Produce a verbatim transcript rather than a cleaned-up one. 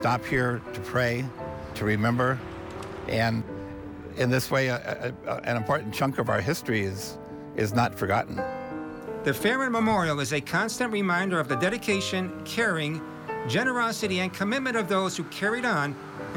stop here to pray, to remember, and in this way, a, a, an important chunk of our history is, is not forgotten. The Fairman Memorial is a constant reminder of the dedication, caring, generosity, and commitment of those who carried on